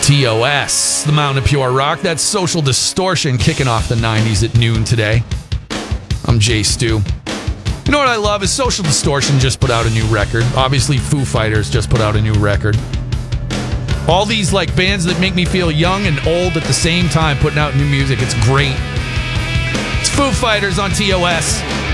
TOS, the Mountain of Pure Rock. That's Social Distortion kicking off the 90s at noon today. I'm Jay Stu. You know what I love is Social Distortion just put out a new record. Obviously, Foo Fighters just put out a new record. All these like bands that make me feel young and old at the same time putting out new music. It's great. It's Foo Fighters on TOS.